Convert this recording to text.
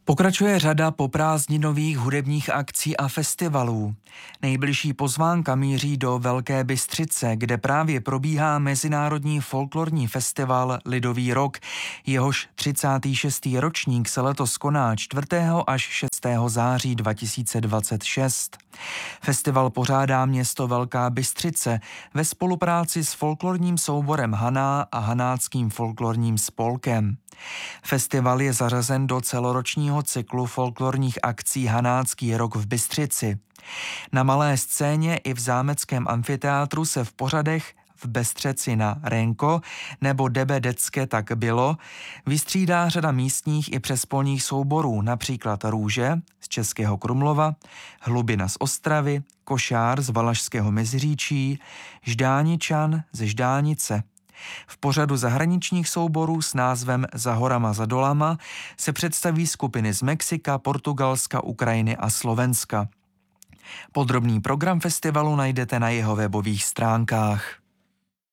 Pokračuje řada poprázdninových hudebních akcí a festivalů. Nejbližší pozvánka míří do Velké Bystřice, kde právě probíhá Mezinárodní folklorní festival Lidový rok. Jehož 36. ročník se letos koná 4. až 6. září 2026. Festival pořádá město Velká Bystřice ve spolupráci s folklorním souborem Haná a Hanáckým folklorním spolkem. Festival je zařazen do celoročního cyklu folklorních akcí Hanácký rok v Bystřici. Na malé scéně i v zámeckém amfiteátru se v pořadech V Bestřeci na Renko nebo Debe decke tak bylo vystřídá řada místních i přespolních souborů, například Růže z Českého Krumlova, Hlubina z Ostravy, Košár z Valašského Meziříčí, Ždáničan ze Ždánice. V pořadu zahraničních souborů s názvem Za horama za dolama se představí skupiny z Mexika, Portugalska, Ukrajiny a Slovenska. Podrobný program festivalu najdete na jeho webových stránkách.